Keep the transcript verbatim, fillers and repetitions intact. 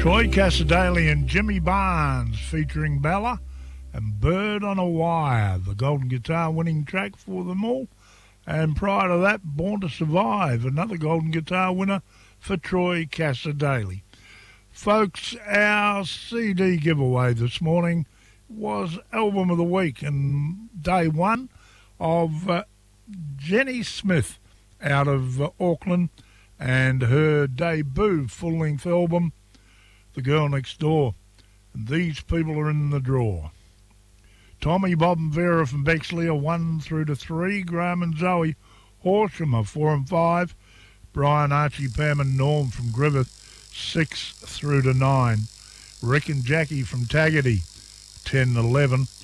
Troy Casadale and Jimmy Barnes featuring Bella and Bird on a Wire, the Golden Guitar winning track for them all. And prior to that, Born to Survive, another Golden Guitar winner for Troy Casadale. Folks, our C D giveaway this morning was Album of the Week, and day one of uh, Jenny Smith out of uh, Auckland and her debut full-length album, The Girl Next Door. And these people are in the draw. Tommy, Bob and Vera from Bexley are one through to three. Graham and Zoe Horsham are four and five. Brian, Archie, Pam and Norm from Griffith, six through to nine. Rick and Jackie from Tagaty, ten and eleven.